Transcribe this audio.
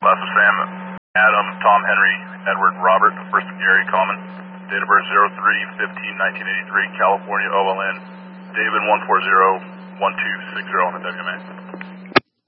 class of Sam, Adam, Tom, Henry, Edward, Robert, first Gary, common, date of birth 03/15/1983, California, OLN, David 140-1260 on the WMA.